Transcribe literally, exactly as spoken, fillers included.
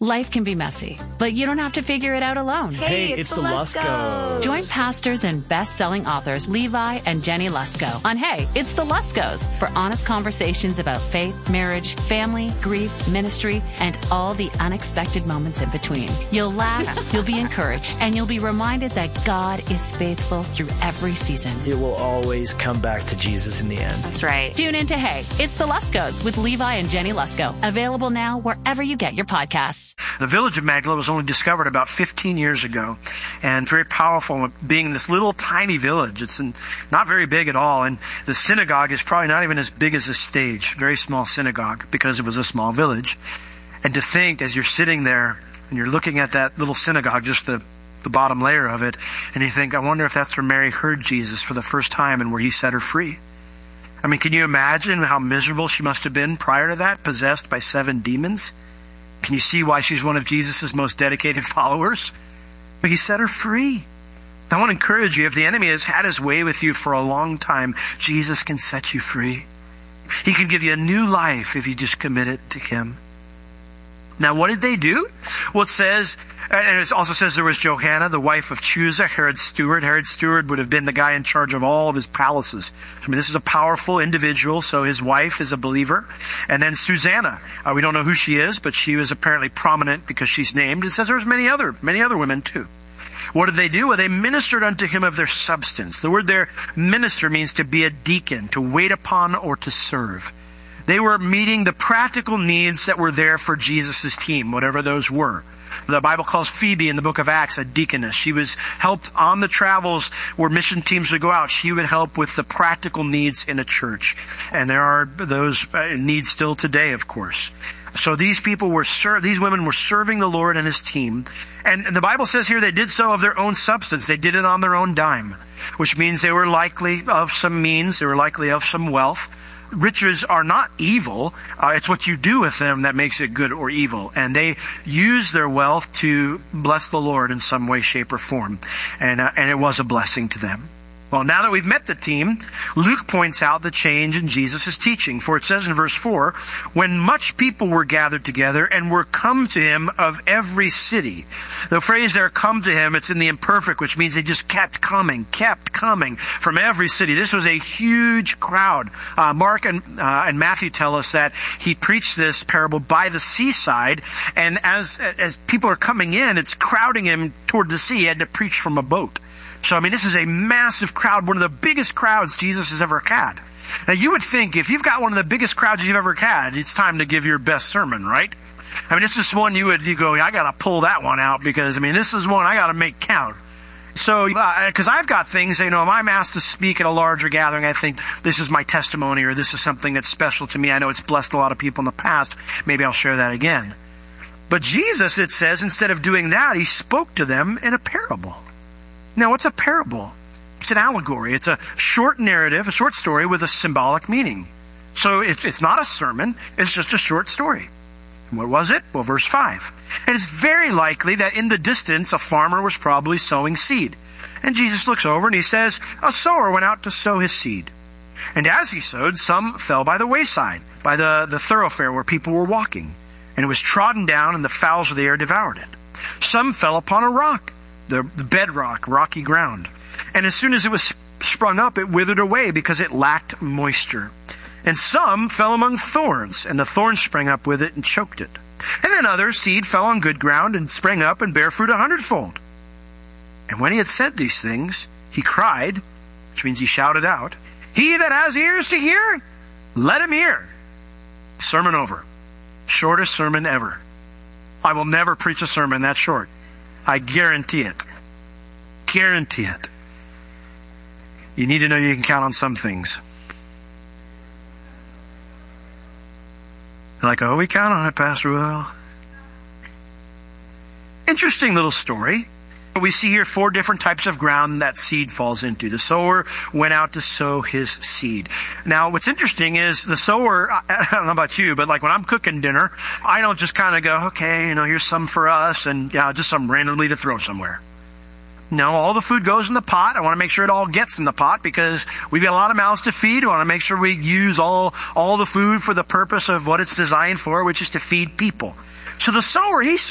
Life can be messy, but you don't have to figure it out alone. Hey, Hey, it's, it's the the Luskos. Join pastors and best-selling authors Levi and Jenny Lusko on Hey, It's the Luskos for honest conversations about faith, marriage, family, grief, ministry, and all the unexpected moments in between. You'll laugh, you'll be encouraged, and you'll be reminded that God is faithful through every season. It will always come back to Jesus in the end. That's right. Tune in to Hey, It's the Luskos with Levi and Jenny Lusko. Available now wherever you get your podcasts. The village of Magdala was only discovered about fifteen years ago, and very powerful, being this little tiny village. It's in, not very big at all, and the synagogue is probably not even as big as this stage. Very small synagogue, because it was a small village. And to think, as you're sitting there, and you're looking at that little synagogue, just the, the bottom layer of it, and you think, I wonder if that's where Mary heard Jesus for the first time and where he set her free. I mean, can you imagine how miserable she must have been prior to that, possessed by seven demons? Can you see why she's one of Jesus' most dedicated followers? But he set her free. I want to encourage you, if the enemy has had his way with you for a long time, Jesus can set you free. He can give you a new life if you just commit it to him. Now, what did they do? Well, it says, and it also says there was Johanna, the wife of Chusa, Herod's steward. Herod's steward would have been the guy in charge of all of his palaces. I mean, this is a powerful individual, so his wife is a believer. And then Susanna, uh, we don't know who she is, but she was apparently prominent because she's named. It says there was many other, many other women too. What did they do? Well, they ministered unto him of their substance. The word there, minister, means to be a deacon, to wait upon or to serve. They were meeting the practical needs that were there for Jesus' team, whatever those were. The Bible calls Phoebe in the book of Acts a deaconess. She was helped on the travels where mission teams would go out. She would help with the practical needs in a church. And there are those needs still today, of course. So these people were ser- these women were serving the Lord and his team. And the Bible says here they did so of their own substance. They did it on their own dime, which means they were likely of some means. They were likely of some wealth. Riches are not evil. Uh, it's what you do with them that makes it good or evil. And they use their wealth to bless the Lord in some way, shape, or form. And, uh, and it was a blessing to them. Well, now that we've met the team, Luke points out the change in Jesus' teaching. For it says in verse four, when much people were gathered together and were come to him of every city. The phrase there, come to him, it's in the imperfect, which means they just kept coming, kept coming from every city. This was a huge crowd. Uh, Mark and, uh, and Matthew tell us that he preached this parable by the seaside, and as, as people are coming in, it's crowding him toward the sea. He had to preach from a boat. So, I mean, this is a massive crowd, one of the biggest crowds Jesus has ever had. Now, you would think if you've got one of the biggest crowds you've ever had, it's time to give your best sermon, right? I mean, this is one you would you go, I got to pull that one out because, I mean, this is one I got to make count. So, because uh, I've got things, you know, if I'm asked to speak at a larger gathering, I think this is my testimony or this is something that's special to me. I know it's blessed a lot of people in the past. Maybe I'll share that again. But Jesus, it says, instead of doing that, he spoke to them in a parable. Now, what's a parable? It's an allegory. It's a short narrative, a short story with a symbolic meaning. So it's, it's not a sermon. It's just a short story. And what was it? Well, verse five. And it's very likely that in the distance, a farmer was probably sowing seed. And Jesus looks over and he says, a sower went out to sow his seed. And as he sowed, some fell by the wayside, by the, the thoroughfare where people were walking. And it was trodden down and the fowls of the air devoured it. Some fell upon a rock, the bedrock, rocky ground. And as soon as it was sprung up, it withered away because it lacked moisture. And some fell among thorns, and the thorns sprang up with it and choked it. And then other seed fell on good ground and sprang up and bare fruit a hundredfold. And when he had said these things, he cried, which means he shouted out, he that has ears to hear, let him hear. Sermon over. Shortest sermon ever. I will never preach a sermon that short. I guarantee it. Guarantee it. You need to know you can count on some things. You're like, oh, we count on it, Pastor Will. Interesting little story. We see here four different types of ground that seed falls into. The sower went out to sow his seed. Now, what's interesting is the sower, I don't know about you, but like when I'm cooking dinner, I don't just kind of go, okay, you know, here's some for us and yeah, just some randomly to throw somewhere. No, all the food goes in the pot. I want to make sure it all gets in the pot because we've got a lot of mouths to feed. I want to make sure we use all, all the food for the purpose of what it's designed for, which is to feed people. So the sower, he's